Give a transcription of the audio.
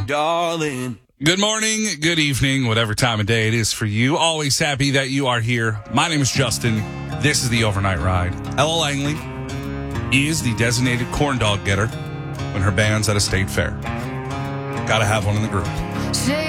darling. Good morning, good evening, whatever time of day it is for you. Always happy that you are here. My name is Justin. This is the Overnight Ride. Ella Langley is the designated corn dog getter when her band's at a state fair. Gotta have one in the group.